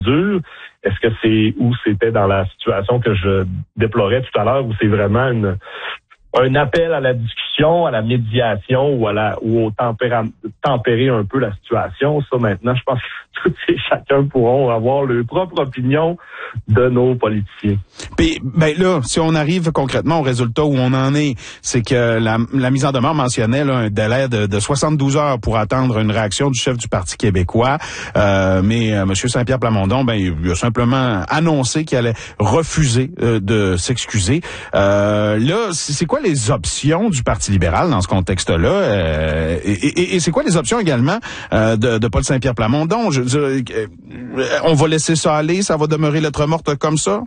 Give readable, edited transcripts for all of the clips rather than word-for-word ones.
procédure. Est-ce que c'était dans la situation que je déplorais tout à l'heure, où c'est vraiment un appel à la discussion, à la médiation ou au tempérer un peu la situation? Ça, maintenant, je pense que chacun pourront avoir leur propre opinion de nos politiciens. Puis, là, si on arrive concrètement au résultat où on en est, c'est que la mise en demeure mentionnait là, un délai de 72 heures pour attendre une réaction du chef du Parti québécois. Mais M. Saint-Pierre Plamondon, il a simplement annoncé qu'il allait refuser de s'excuser. Là, c'est quoi les options du Parti libéral dans ce contexte-là? Et c'est quoi les options également de Paul Saint-Pierre Plamondon? Je veux dire, on va laisser ça aller, ça va demeurer lettre morte comme ça?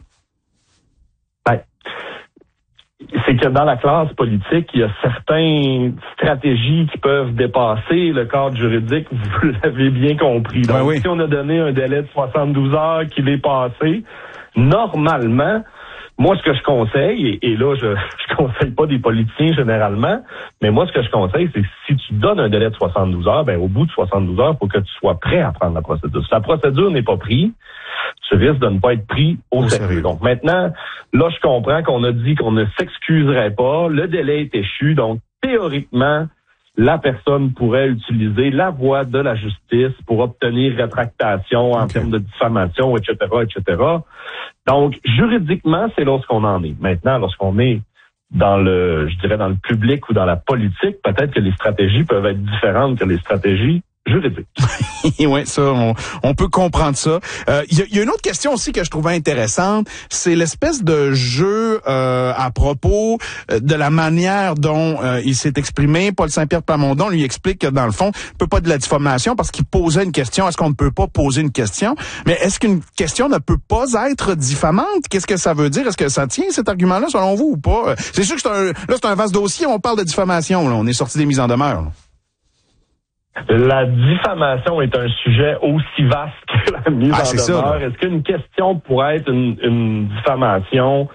C'est que dans la classe politique, il y a certaines stratégies qui peuvent dépasser le cadre juridique, vous l'avez bien compris. Donc, si on a donné un délai de 72 heures qu'il est passé, normalement, moi, ce que je conseille, et là, je conseille pas des politiciens généralement, mais moi, ce que je conseille, c'est que si tu donnes un délai de 72 heures, au bout de 72 heures, il faut que tu sois prêt à prendre la procédure. Si la procédure n'est pas prise, tu risques de ne pas être pris au sérieux. Donc maintenant, là, je comprends qu'on a dit qu'on ne s'excuserait pas. Le délai est échu. Donc, théoriquement, la personne pourrait utiliser la voie de la justice pour obtenir rétractation en termes de diffamation, etc., etc. Donc, juridiquement, c'est là ce qu'on en est. Maintenant, lorsqu'on est dans le public ou dans la politique, peut-être que les stratégies peuvent être différentes que les stratégies juridique. Oui, ça, on peut comprendre ça. Il y a une autre question aussi que je trouvais intéressante, c'est l'espèce de jeu à propos de la manière dont il s'est exprimé. Paul Saint-Pierre Plamondon lui explique que dans le fond, il peut pas de la diffamation parce qu'il posait une question. Est-ce qu'on ne peut pas poser une question? Mais est-ce qu'une question ne peut pas être diffamante? Qu'est-ce que ça veut dire? Est-ce que ça tient cet argument-là selon vous ou pas? C'est sûr que c'est un vaste dossier. On parle de diffamation. Là. On est sorti des mises en demeure. Là. La diffamation est un sujet aussi vaste que la mise en demeure. Est-ce qu'une question pourrait être une diffamation?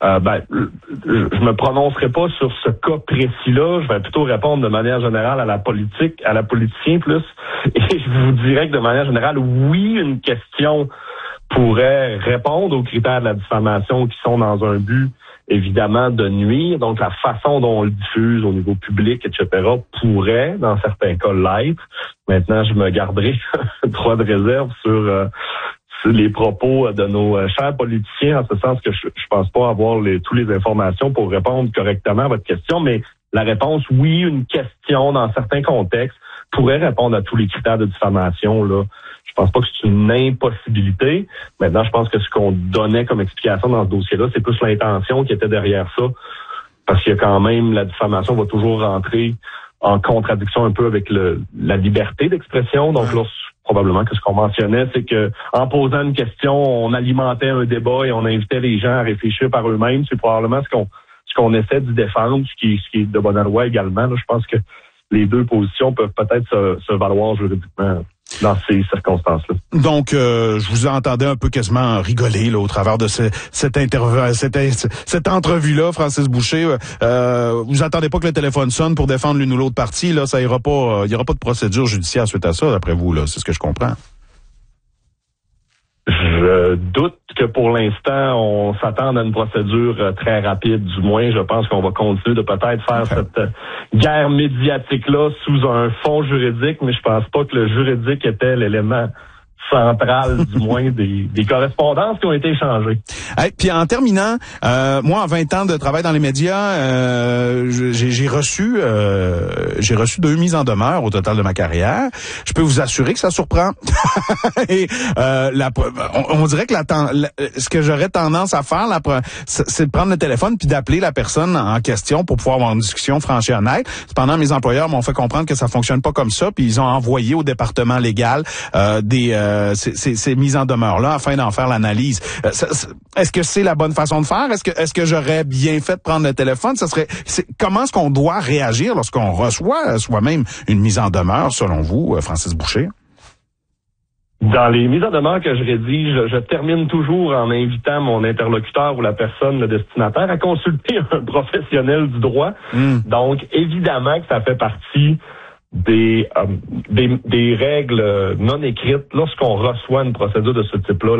Je me prononcerai pas sur ce cas précis-là. Je vais plutôt répondre de manière générale à la politicien plus. Et je vous dirais que de manière générale, oui, une question pourrait répondre aux critères de la diffamation qui sont dans un but évidemment de nuire. Donc, la façon dont on le diffuse au niveau public, etc., pourrait, dans certains cas, l'être. Maintenant, je me garderai droit de réserve sur les propos de nos chers politiciens, en ce sens que je pense pas avoir toutes les informations pour répondre correctement à votre question, mais la réponse, oui, une question, dans certains contextes, pourrait répondre à tous les critères de diffamation, là. Je pense pas que c'est une impossibilité. Maintenant, je pense que ce qu'on donnait comme explication dans ce dossier-là, c'est plus l'intention qui était derrière ça. Parce qu'il y a quand même, la diffamation va toujours rentrer en contradiction un peu avec la liberté d'expression. Donc là, probablement que ce qu'on mentionnait, c'est que en posant une question, on alimentait un débat et on invitait les gens à réfléchir par eux-mêmes. C'est probablement ce qu'on essaie de défendre, ce qui est de bonne loi également. Là, je pense que les deux positions peuvent peut-être se valoir juridiquement dans ces circonstances-là. Donc, je vous entendais un peu quasiment rigoler là, au travers de cette entrevue-là, Francis Boucher. Vous attendez pas que le téléphone sonne pour défendre l'une ou l'autre partie. Là, ça ira pas. Il y aura pas de procédure judiciaire suite à ça, d'après vous. Là, c'est ce que je comprends. Je doute que pour l'instant, on s'attende à une procédure très rapide. Du moins, je pense qu'on va continuer de peut-être faire cette guerre médiatique-là sous un fond juridique, mais je pense pas que le juridique était l'élément central, du moins, des correspondances qui ont été échangées. Puis en terminant, moi, en 20 ans de travail dans les médias, j'ai reçu 2 mises en demeure au total de ma carrière. Je peux vous assurer que ça surprend. Et on dirait que ce que j'aurais tendance à faire, c'est de prendre le téléphone puis d'appeler la personne en question pour pouvoir avoir une discussion franche et honnête. Cependant, mes employeurs m'ont fait comprendre que ça fonctionne pas comme ça, puis ils ont envoyé au département légal ces mises en demeure-là afin d'en faire l'analyse. Est-ce que c'est la bonne façon de faire? Est-ce que j'aurais bien fait de prendre le téléphone? Comment est-ce qu'on doit réagir lorsqu'on reçoit soi-même une mise en demeure, selon vous, Francis Boucher? Dans les mises en demeure que je rédige, je termine toujours en invitant mon interlocuteur ou la personne, le destinataire, à consulter un professionnel du droit. Donc, évidemment que ça fait partie des règles non écrites lorsqu'on reçoit une procédure de ce type-là.